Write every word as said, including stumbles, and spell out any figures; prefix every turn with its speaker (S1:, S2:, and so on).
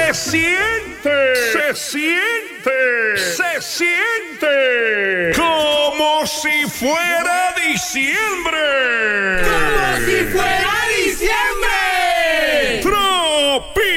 S1: Se siente, se siente, se siente como si fuera diciembre.
S2: Como si fuera